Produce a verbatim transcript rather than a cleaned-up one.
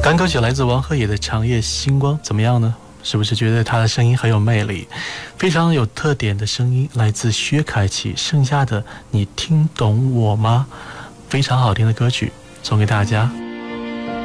刚歌曲来自王鹤野的《长夜星光》，怎么样呢？是不是觉得他的声音很有魅力，非常有特点的声音，来自薛凯琪，剩下的你听懂我吗？非常好听的歌曲送给大家。